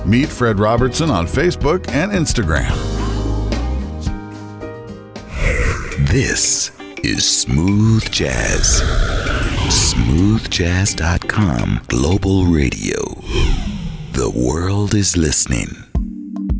Meet Fred Robertson on Facebook and Instagram. This is Smooth Jazz. SmoothJazz.com Global Radio. The world is listening.